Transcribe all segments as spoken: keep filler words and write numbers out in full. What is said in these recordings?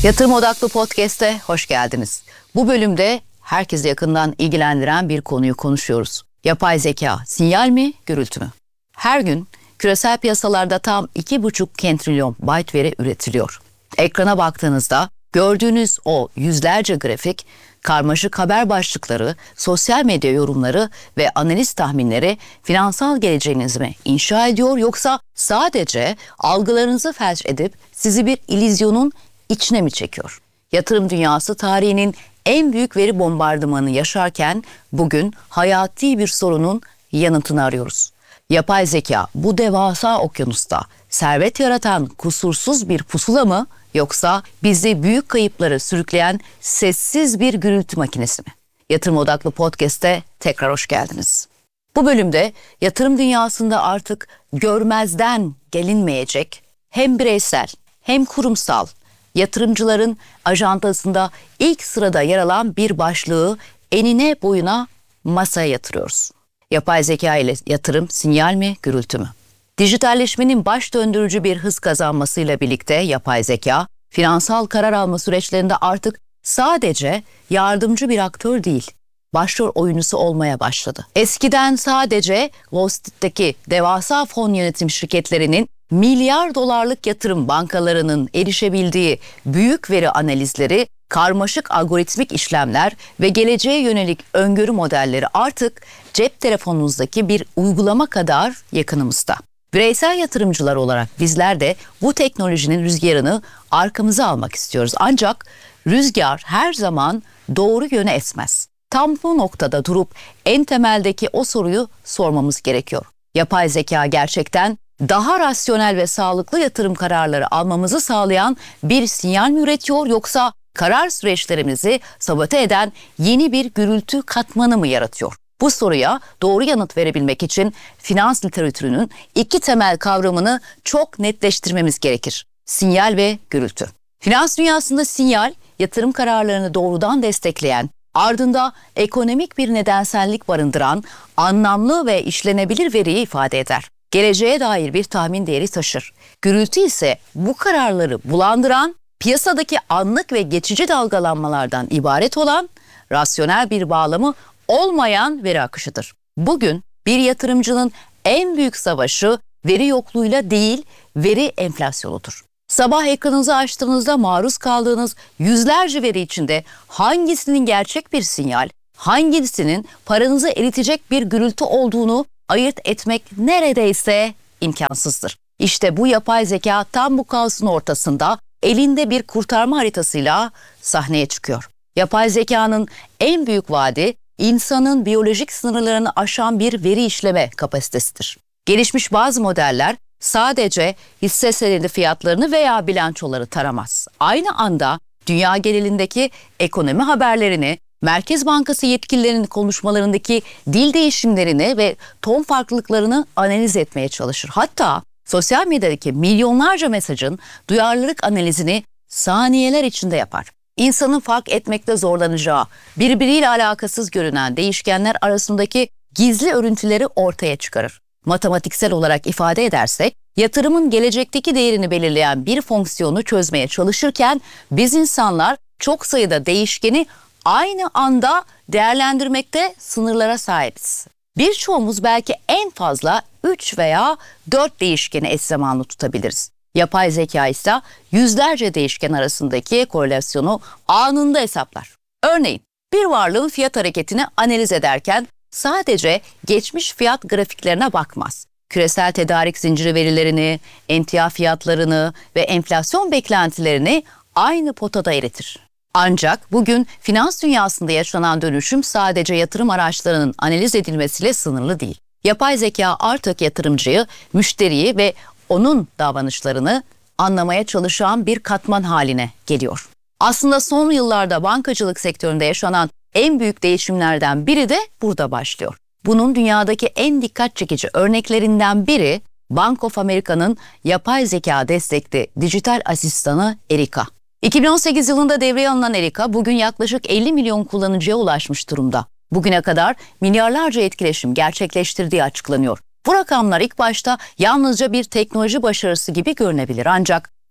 Yatırım Odaklı Podcast'e hoş geldiniz. Bu bölümde herkesi yakından ilgilendiren bir konuyu konuşuyoruz. Yapay zeka, sinyal mi, gürültü mü? Her gün küresel piyasalarda tam iki buçuk trilyon byte veri üretiliyor. Ekrana baktığınızda gördüğünüz o yüzlerce grafik, karmaşık haber başlıkları, sosyal medya yorumları ve analiz tahminleri finansal geleceğinizi mi inşa ediyor, yoksa sadece algılarınızı felç edip sizi bir illüzyonun içine mi çekiyor? Yatırım dünyası tarihinin en büyük veri bombardımanı yaşarken bugün hayati bir sorunun yanıtını arıyoruz. Yapay zeka bu devasa okyanusta servet yaratan kusursuz bir pusula mı, yoksa bizi büyük kayıplara sürükleyen sessiz bir gürültü makinesi mi? Yatırım Odaklı Podcast'e tekrar hoş geldiniz. Bu bölümde yatırım dünyasında artık görmezden gelinmeyecek hem bireysel hem kurumsal yatırımcıların ajandasında ilk sırada yer alan bir başlığı enine boyuna masaya yatırıyoruz. Yapay zeka ile yatırım sinyal mi, gürültü mü? Dijitalleşmenin baş döndürücü bir hız kazanmasıyla birlikte yapay zeka, finansal karar alma süreçlerinde artık sadece yardımcı bir aktör değil, başrol oyuncusu olmaya başladı. Eskiden sadece Wall Street'teki devasa fon yönetim şirketlerinin milyar dolarlık yatırım bankalarının erişebildiği büyük veri analizleri, karmaşık algoritmik işlemler ve geleceğe yönelik öngörü modelleri artık cep telefonunuzdaki bir uygulama kadar yakınımızda. Bireysel yatırımcılar olarak bizler de bu teknolojinin rüzgarını arkamıza almak istiyoruz. Ancak rüzgar her zaman doğru yöne esmez. Tam bu noktada durup en temeldeki o soruyu sormamız gerekiyor. Yapay zeka gerçekten daha rasyonel ve sağlıklı yatırım kararları almamızı sağlayan bir sinyal mi üretiyor, yoksa karar süreçlerimizi sabote eden yeni bir gürültü katmanı mı yaratıyor? Bu soruya doğru yanıt verebilmek için finans literatürünün iki temel kavramını çok netleştirmemiz gerekir. Sinyal ve gürültü. Finans dünyasında sinyal, yatırım kararlarını doğrudan destekleyen, ardında ekonomik bir nedensellik barındıran, anlamlı ve işlenebilir veriyi ifade eder. Geleceğe dair bir tahmin değeri taşır. Gürültü ise bu kararları bulandıran, piyasadaki anlık ve geçici dalgalanmalardan ibaret olan, rasyonel bir bağlamı olmayan veri akışıdır. Bugün bir yatırımcının en büyük savaşı veri yokluğuyla değil, veri enflasyonudur. Sabah ekranınızı açtığınızda maruz kaldığınız yüzlerce veri içinde hangisinin gerçek bir sinyal, hangisinin paranızı eritecek bir gürültü olduğunu ayırt etmek neredeyse imkansızdır. İşte bu yapay zeka tam bu kaosun ortasında elinde bir kurtarma haritasıyla sahneye çıkıyor. Yapay zekanın en büyük vaadi insanın biyolojik sınırlarını aşan bir veri işleme kapasitesidir. Gelişmiş bazı modeller sadece hisse senedi fiyatlarını veya bilançoları taramaz. Aynı anda dünya genelindeki ekonomi haberlerini, Merkez Bankası yetkililerinin konuşmalarındaki dil değişimlerini ve ton farklılıklarını analiz etmeye çalışır. Hatta sosyal medyadaki milyonlarca mesajın duyarlılık analizini saniyeler içinde yapar. İnsanın fark etmekte zorlanacağı, birbiriyle alakasız görünen değişkenler arasındaki gizli örüntüleri ortaya çıkarır. Matematiksel olarak ifade edersek, yatırımın gelecekteki değerini belirleyen bir fonksiyonu çözmeye çalışırken biz insanlar çok sayıda değişkeni aynı anda değerlendirmekte sınırlara sahibiz. Birçoğumuz belki en fazla üç veya dört değişkeni eş zamanlı tutabiliriz. Yapay zeka ise yüzlerce değişken arasındaki korelasyonu anında hesaplar. Örneğin bir varlığın fiyat hareketini analiz ederken sadece geçmiş fiyat grafiklerine bakmaz. Küresel tedarik zinciri verilerini, emtia fiyatlarını ve enflasyon beklentilerini aynı potada eritir. Ancak bugün finans dünyasında yaşanan dönüşüm sadece yatırım araçlarının analiz edilmesiyle sınırlı değil. Yapay zeka artık yatırımcıyı, müşteriyi ve onun davranışlarını anlamaya çalışan bir katman haline geliyor. Aslında son yıllarda bankacılık sektöründe yaşanan en büyük değişimlerden biri de burada başlıyor. Bunun dünyadaki en dikkat çekici örneklerinden biri Bank of America'nın yapay zeka destekli dijital asistanı Erica. iki bin on sekiz yılında devreye alınan Erica bugün yaklaşık elli milyon kullanıcıya ulaşmış durumda. Bugüne kadar milyarlarca etkileşim gerçekleştirdiği açıklanıyor. Bu rakamlar ilk başta yalnızca bir teknoloji başarısı gibi görünebilir, ancak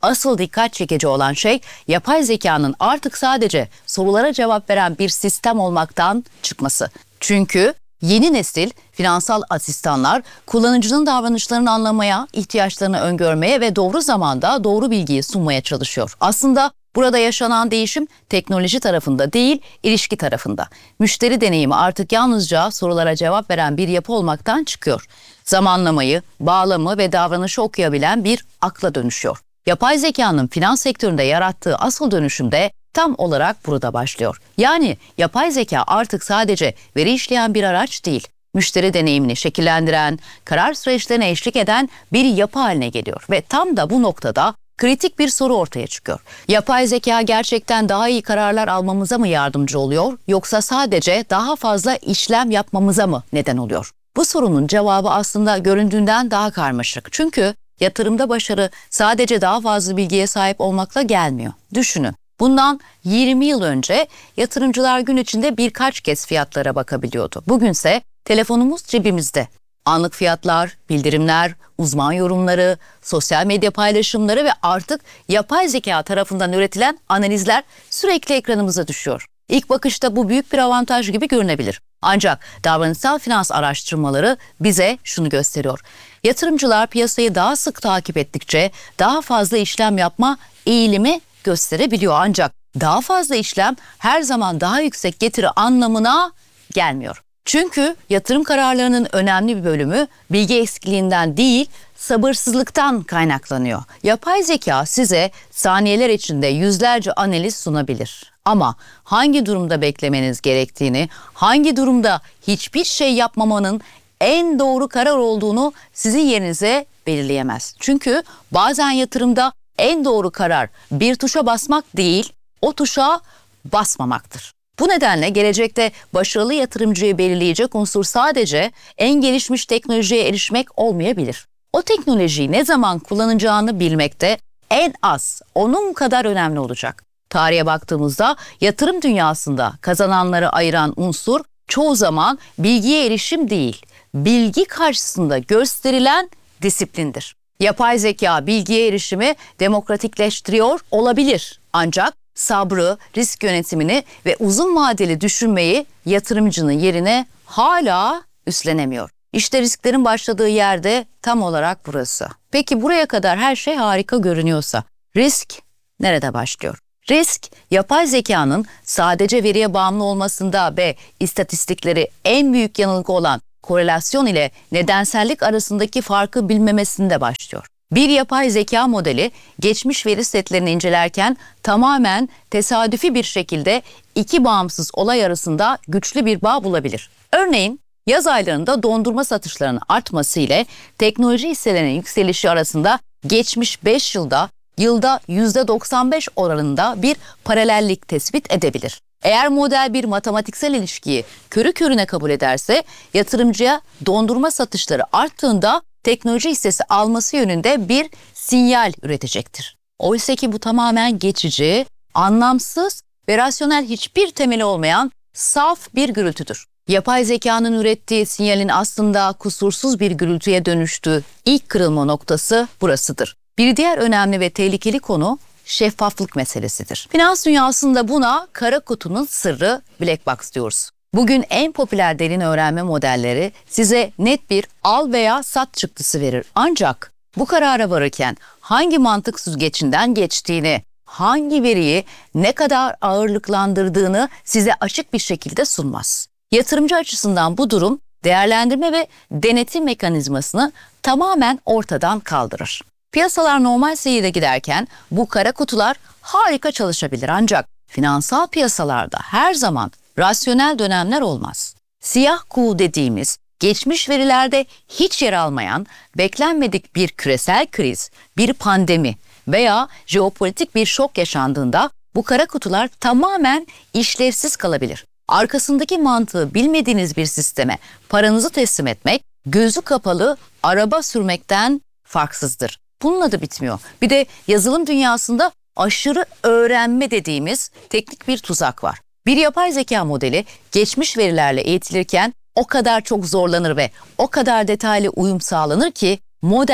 asıl dikkat çekici olan şey yapay zekanın artık sadece sorulara cevap veren bir sistem olmaktan çıkması. Çünkü yeni nesil finansal asistanlar kullanıcının davranışlarını anlamaya, ihtiyaçlarını öngörmeye ve doğru zamanda doğru bilgiyi sunmaya çalışıyor. Aslında burada yaşanan değişim teknoloji tarafında değil, ilişki tarafında. Müşteri deneyimi artık yalnızca sorulara cevap veren bir yapı olmaktan çıkıyor. Zamanlamayı, bağlamı ve davranışı okuyabilen bir akla dönüşüyor. Yapay zekanın finans sektöründe yarattığı asıl dönüşüm de tam olarak burada başlıyor. Yani yapay zeka artık sadece veri işleyen bir araç değil, müşteri deneyimini şekillendiren, karar süreçlerine eşlik eden bir yapı haline geliyor. Ve tam da bu noktada kritik bir soru ortaya çıkıyor. Yapay zeka gerçekten daha iyi kararlar almamıza mı yardımcı oluyor, yoksa sadece daha fazla işlem yapmamıza mı neden oluyor? Bu sorunun cevabı aslında göründüğünden daha karmaşık. Çünkü yatırımda başarı sadece daha fazla bilgiye sahip olmakla gelmiyor. Düşünün, bundan yirmi yıl önce yatırımcılar gün içinde birkaç kez fiyatlara bakabiliyordu. Bugünse telefonumuz cebimizde. Anlık fiyatlar, bildirimler, uzman yorumları, sosyal medya paylaşımları ve artık yapay zeka tarafından üretilen analizler sürekli ekranımıza düşüyor. İlk bakışta bu büyük bir avantaj gibi görünebilir. Ancak davranışsal finans araştırmaları bize şunu gösteriyor. Yatırımcılar piyasayı daha sık takip ettikçe daha fazla işlem yapma eğilimi gösterebiliyor. Ancak daha fazla işlem her zaman daha yüksek getiri anlamına gelmiyor. Çünkü yatırım kararlarının önemli bir bölümü bilgi eksikliğinden değil, sabırsızlıktan kaynaklanıyor. Yapay zeka size saniyeler içinde yüzlerce analiz sunabilir. Ama hangi durumda beklemeniz gerektiğini, hangi durumda hiçbir şey yapmamanın en doğru karar olduğunu sizin yerinize belirleyemez. Çünkü bazen yatırımda en doğru karar bir tuşa basmak değil, o tuşa basmamaktır. Bu nedenle gelecekte başarılı yatırımcıyı belirleyecek unsur sadece en gelişmiş teknolojiye erişmek olmayabilir. O teknolojiyi ne zaman kullanacağını bilmek de en az onun kadar önemli olacak. Tarihe baktığımızda yatırım dünyasında kazananları ayıran unsur çoğu zaman bilgiye erişim değil, bilgi karşısında gösterilen disiplindir. Yapay zeka bilgiye erişimi demokratikleştiriyor olabilir. Ancak sabrı, risk yönetimini ve uzun vadeli düşünmeyi yatırımcının yerine hala üstlenemiyor. İşte risklerin başladığı yerde tam olarak burası. Peki buraya kadar her şey harika görünüyorsa risk nerede başlıyor? Risk, yapay zekanın sadece veriye bağımlı olmasında ve istatistikleri en büyük yanılgı olan korelasyon ile nedensellik arasındaki farkı bilmemesinde başlıyor. Bir yapay zeka modeli geçmiş veri setlerini incelerken tamamen tesadüfi bir şekilde iki bağımsız olay arasında güçlü bir bağ bulabilir. Örneğin yaz aylarında dondurma satışlarının artması ile teknoloji hisselerinin yükselişi arasında geçmiş beş yılda yılda yüzde doksan beş oranında bir paralellik tespit edebilir. Eğer model bir matematiksel ilişkiyi körü körüne kabul ederse yatırımcıya dondurma satışları arttığında teknoloji hissesi alması yönünde bir sinyal üretecektir. Oysa ki bu tamamen geçici, anlamsız ve rasyonel hiçbir temeli olmayan saf bir gürültüdür. Yapay zekanın ürettiği sinyalin aslında kusursuz bir gürültüye dönüştüğü ilk kırılma noktası burasıdır. Bir diğer önemli ve tehlikeli konu şeffaflık meselesidir. Finans dünyasında buna kara kutunun sırrı black box diyoruz. Bugün en popüler derin öğrenme modelleri size net bir al veya sat çıktısı verir. Ancak bu karara varırken hangi mantık süzgecinden geçtiğini, hangi veriyi ne kadar ağırlıklandırdığını size açık bir şekilde sunmaz. Yatırımcı açısından bu durum değerlendirme ve denetim mekanizmasını tamamen ortadan kaldırır. Piyasalar normal seyirde giderken bu kara kutular harika çalışabilir ancak finansal piyasalarda her zaman rasyonel dönemler olmaz. Siyah kuğu dediğimiz geçmiş verilerde hiç yer almayan beklenmedik bir küresel kriz, bir pandemi veya jeopolitik bir şok yaşandığında bu kara kutular tamamen işlevsiz kalabilir. Arkasındaki mantığı bilmediğiniz bir sisteme paranızı teslim etmek gözü kapalı araba sürmekten farksızdır. Bununla da bitmiyor. Bir de yazılım dünyasında aşırı öğrenme dediğimiz teknik bir tuzak var. Bir yapay zeka modeli geçmiş verilerle eğitilirken o kadar çok zorlanır ve o kadar detaylı uyum sağlanır ki model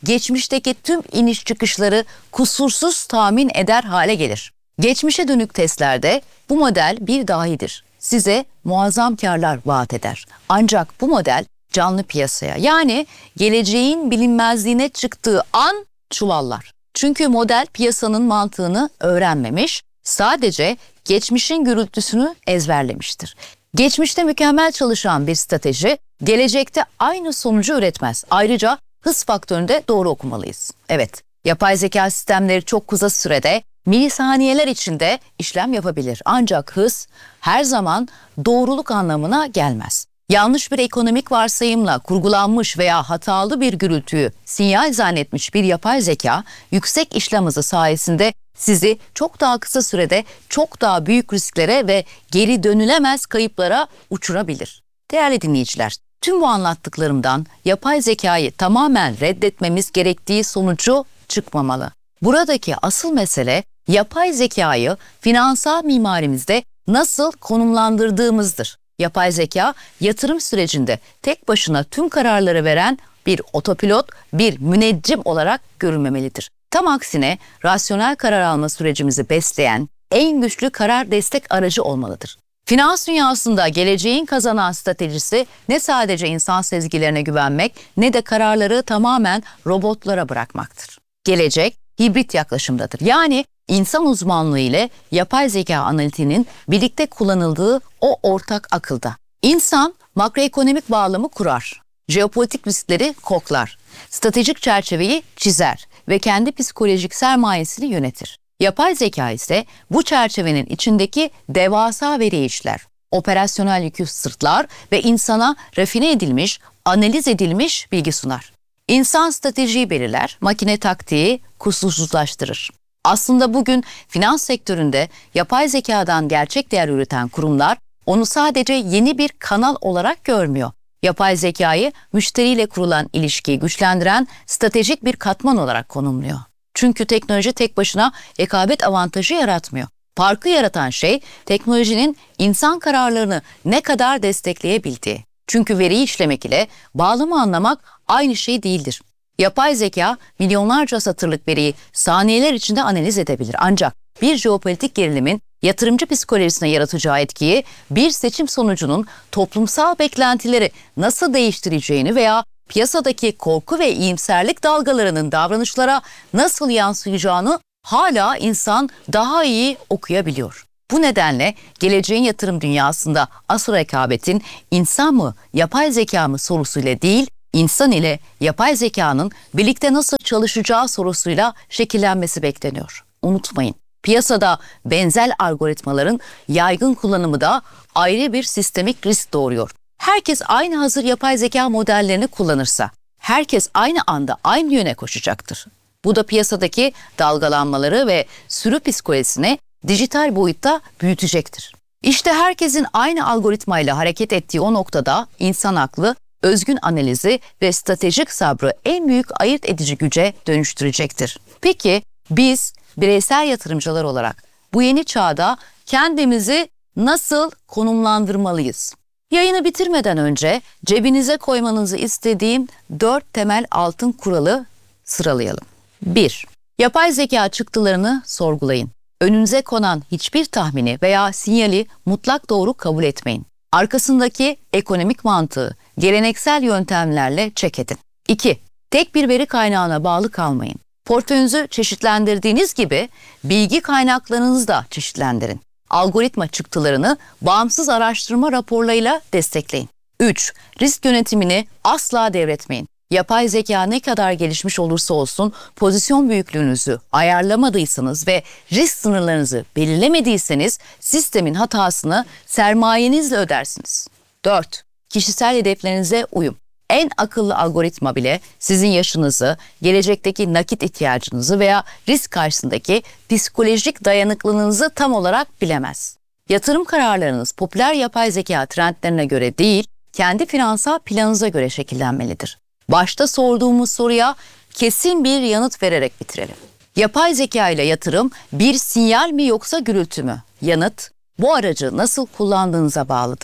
geçmişteki tüm iniş çıkışları kusursuz tahmin eder hale gelir. Geçmişe dönük testlerde bu model bir dahidir. Size muazzam karlar vaat eder. Ancak bu model canlı piyasaya, yani geleceğin bilinmezliğine çıktığı an çuvallar. Çünkü model piyasanın mantığını öğrenmemiş, sadece geçmişin gürültüsünü ezberlemiştir. Geçmişte mükemmel çalışan bir strateji gelecekte aynı sonucu üretmez. Ayrıca hız faktörünü de doğru okumalıyız. Evet, yapay zeka sistemleri çok kısa sürede, milisaniyeler içinde işlem yapabilir. Ancak hız her zaman doğruluk anlamına gelmez. Yanlış bir ekonomik varsayımla kurgulanmış veya hatalı bir gürültüyü sinyal zannetmiş bir yapay zeka, yüksek işlem hızı sayesinde sizi çok daha kısa sürede çok daha büyük risklere ve geri dönülemez kayıplara uçurabilir. Değerli dinleyiciler, tüm bu anlattıklarımdan yapay zekayı tamamen reddetmemiz gerektiği sonucu çıkmamalı. Buradaki asıl mesele yapay zekayı finansal mimarimizde nasıl konumlandırdığımızdır. Yapay zeka yatırım sürecinde tek başına tüm kararları veren bir otopilot, bir müneccim olarak görülmemelidir. Tam aksine rasyonel karar alma sürecimizi besleyen en güçlü karar destek aracı olmalıdır. Finans dünyasında geleceğin kazanan stratejisi ne sadece insan sezgilerine güvenmek ne de kararları tamamen robotlara bırakmaktır. Gelecek hibrit yaklaşımdadır. Yani insan uzmanlığı ile yapay zeka analitiğinin birlikte kullanıldığı o ortak akılda. İnsan makroekonomik bağlamı kurar, jeopolitik riskleri koklar, stratejik çerçeveyi çizer ve kendi psikolojik sermayesini yönetir. Yapay zeka ise bu çerçevenin içindeki devasa veriyi işler, operasyonel yükü sırtlar ve insana rafine edilmiş, analiz edilmiş bilgi sunar. İnsan stratejiyi belirler, makine taktiği kusursuzlaştırır. Aslında bugün finans sektöründe yapay zekadan gerçek değer üreten kurumlar onu sadece yeni bir kanal olarak görmüyor. Yapay zekayı müşteriyle kurulan ilişkiyi güçlendiren stratejik bir katman olarak konumluyor. Çünkü teknoloji tek başına rekabet avantajı yaratmıyor. Farkı yaratan şey teknolojinin insan kararlarını ne kadar destekleyebildiği. Çünkü veriyi işlemek ile bağlamı anlamak aynı şey değildir. Yapay zeka milyonlarca satırlık veriyi saniyeler içinde analiz edebilir. Ancak bir jeopolitik gerilimin yatırımcı psikolojisine yaratacağı etkiyi, bir seçim sonucunun toplumsal beklentileri nasıl değiştireceğini veya piyasadaki korku ve iyimserlik dalgalarının davranışlara nasıl yansıyacağını hala insan daha iyi okuyabiliyor. Bu nedenle geleceğin yatırım dünyasında asıl rekabetin insan mı, yapay zeka mı sorusuyla değil, İnsan ile yapay zekanın birlikte nasıl çalışacağı sorusuyla şekillenmesi bekleniyor. Unutmayın, piyasada benzer algoritmaların yaygın kullanımı da ayrı bir sistemik risk doğuruyor. Herkes aynı hazır yapay zeka modellerini kullanırsa, herkes aynı anda aynı yöne koşacaktır. Bu da piyasadaki dalgalanmaları ve sürü psikolojisini dijital boyutta büyütecektir. İşte herkesin aynı algoritmayla hareket ettiği o noktada insan aklı, özgün analizi ve stratejik sabrı en büyük ayırt edici güce dönüştürecektir. Peki biz bireysel yatırımcılar olarak bu yeni çağda kendimizi nasıl konumlandırmalıyız? Yayını bitirmeden önce cebinize koymanızı istediğim dört temel altın kuralı sıralayalım. bir. Yapay zeka çıktılarını sorgulayın. Önünüze konan hiçbir tahmini veya sinyali mutlak doğru kabul etmeyin. Arkasındaki ekonomik mantığı geleneksel yöntemlerle check edin. iki. Tek bir veri kaynağına bağlı kalmayın. Portföyünüzü çeşitlendirdiğiniz gibi bilgi kaynaklarınızı da çeşitlendirin. Algoritma çıktılarını bağımsız araştırma raporlarıyla destekleyin. üç. Risk yönetimini asla devretmeyin. Yapay zeka ne kadar gelişmiş olursa olsun pozisyon büyüklüğünüzü ayarlamadıysanız ve risk sınırlarınızı belirlemediyseniz sistemin hatasını sermayenizle ödersiniz. dört. Kişisel hedeflerinize uyum. En akıllı algoritma bile sizin yaşınızı, gelecekteki nakit ihtiyacınızı veya risk karşısındaki psikolojik dayanıklılığınızı tam olarak bilemez. Yatırım kararlarınız popüler yapay zeka trendlerine göre değil, kendi finansal planınıza göre şekillenmelidir. Başta sorduğumuz soruya kesin bir yanıt vererek bitirelim. Yapay zeka ile yatırım bir sinyal mi yoksa gürültü mü? Yanıt, bu aracı nasıl kullandığınıza bağlıdır.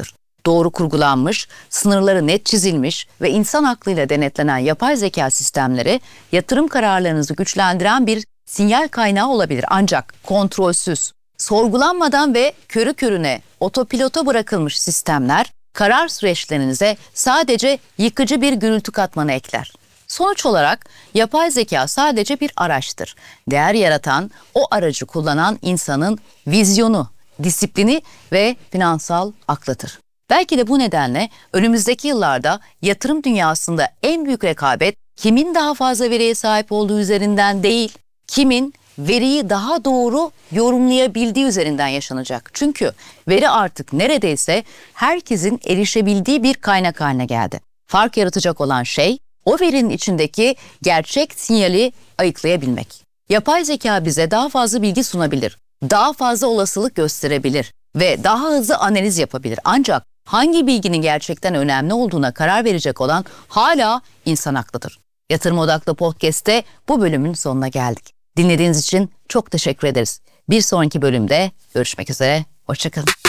doğru kurgulanmış, sınırları net çizilmiş ve insan aklıyla denetlenen yapay zeka sistemleri yatırım kararlarınızı güçlendiren bir sinyal kaynağı olabilir. Ancak kontrolsüz, sorgulanmadan ve körü körüne otopilota bırakılmış sistemler karar süreçlerinize sadece yıkıcı bir gürültü katmanı ekler. Sonuç olarak yapay zeka sadece bir araçtır. Değer yaratan, o aracı kullanan insanın vizyonu, disiplini ve finansal aklıdır. Belki de bu nedenle önümüzdeki yıllarda yatırım dünyasında en büyük rekabet kimin daha fazla veriye sahip olduğu üzerinden değil, kimin veriyi daha doğru yorumlayabildiği üzerinden yaşanacak. Çünkü veri artık neredeyse herkesin erişebildiği bir kaynak haline geldi. Fark yaratacak olan şey o verinin içindeki gerçek sinyali ayıklayabilmek. Yapay zeka bize daha fazla bilgi sunabilir, daha fazla olasılık gösterebilir ve daha hızlı analiz yapabilir. Ancak hangi bilginin gerçekten önemli olduğuna karar verecek olan hala insan aklıdır. Yatırım Odaklı Podcast'te bu bölümün sonuna geldik. Dinlediğiniz için çok teşekkür ederiz. Bir sonraki bölümde görüşmek üzere, hoşça kalın.